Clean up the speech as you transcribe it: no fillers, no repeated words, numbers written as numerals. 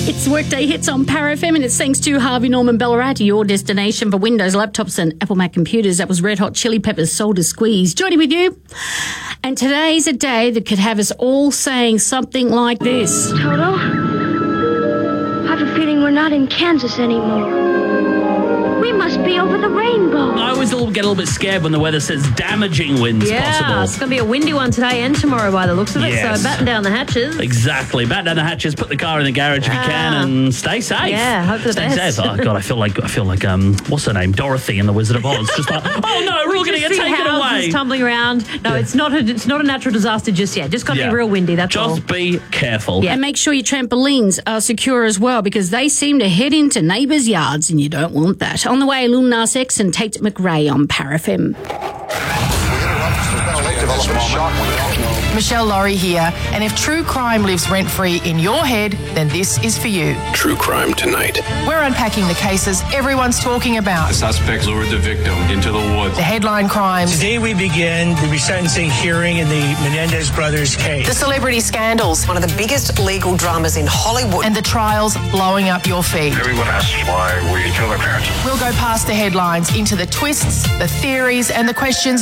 It's Workday Hits on Power FM, and it's thanks to Harvey Norman Ballarat, your destination for Windows laptops and Apple Mac computers. That was Red Hot Chili Peppers' Soul to Squeeze. Joining with you. And today's a day that could have us all saying something like this. Toto, I have a feeling we're not in Kansas anymore. We must be over the rainbow. I always get a little bit scared when the weather says damaging winds possible. It's going to be a windy one today and tomorrow by the looks of it, Yes. so batten down the hatches. Exactly. Batten down the hatches, put the car in the garage if you can, and stay safe. Yeah, hope for the Stay best. safe. Oh, God, I feel like what's her name? Dorothy in The Wizard of Oz. Just like, oh, no, we're all going to get See taken houses away. tumbling around. No, it's not a natural disaster just yet. Just got to be real windy, that's all. Just be careful. Yeah. And make sure your trampolines are secure as well, because they seem to head into neighbours' yards, and you don't want that. On the way, Lil Nas X and Tate McRae on Power FM. Michelle Laurie here, and if true crime lives rent-free in your head, then this is for you. True Crime Tonight. We're unpacking the cases everyone's talking about. The suspect lured the victim into the woods. The headline crimes, Today we begin the resentencing hearing in the Menendez brothers case. the celebrity scandals, One of the biggest legal dramas in Hollywood. and the trials blowing up your feed. Everyone asks why we kill their parents. We'll go past the headlines into the twists, the theories, and the questions